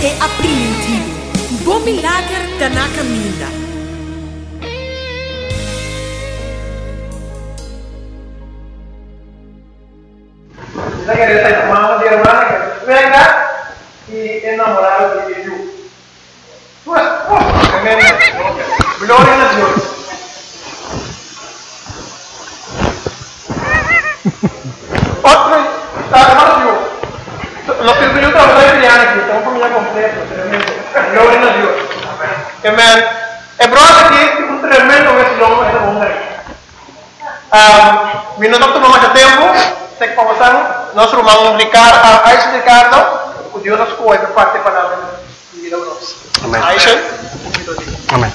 é apreendido. Bom milagre da na caminha. Kita querer sair com uma irmã que venga e enamorado de Deus. Glória a Deus. Outro, hermano Deus. Los que yo trabajo en aquí, estamos familia completa, tremendo. Glória a Deus. Amém. É brother aqui, um tremendo vacilão essa mulher. Vindo não tomar mais tempo, tem que conversar. Nós vamos explicar, a explicar, o Deus nos coe para parte da palavra de vida nossa. Amém. Aisha? Amém.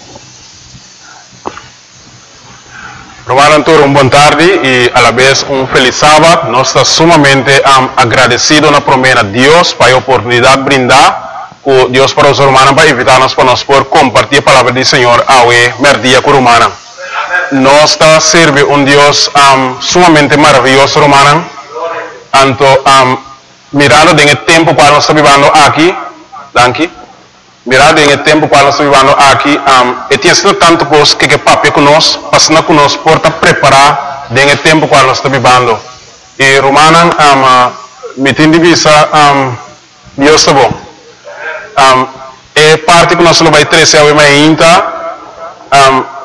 Romaram todos boa tarde e a la vez feliz sábado. Nós estamos sumamente agradecidos na promessa de Deus para a oportunidade de brindar com Deus para os romanos para invitar-nos para nós por compartilhar a palavra do Senhor ao merdia com romana. Nós estamos servindo Deus sumamente maravilhoso romana. Anto mirando em tempo para nós estar vivendo aqui, danke. Mirando em tempo para nós estar vivendo aqui, e tem sido tanto coisa que papai conosco, passando conosco por preparar em tempo para nós estar vivendo. E romana, me tem de vista, Deus está bom. É parte que nós não vai trazer ao ainda.